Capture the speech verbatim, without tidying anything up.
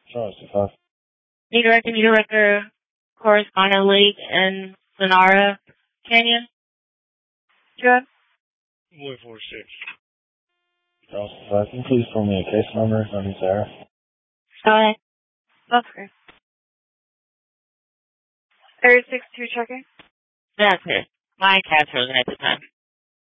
Charles five. Need to reckon you like a correspondent lake in Sonora Canyon? Sure. one four six. Charles five. Can you please tell me a case number on this error? Go ahead. Okay. thirty-six two checking? That's it. My cat's frozen at the time.